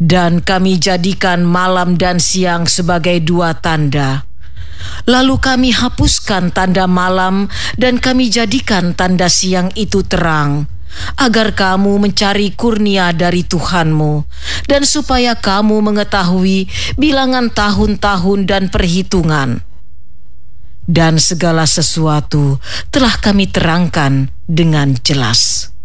Dan kami jadikan malam dan siang sebagai dua tanda. Lalu kami hapuskan tanda malam dan kami jadikan tanda siang itu terang, agar kamu mencari kurnia dari Tuhanmu, dan supaya kamu mengetahui bilangan tahun-tahun dan perhitungan. Dan segala sesuatu telah kami terangkan dengan jelas.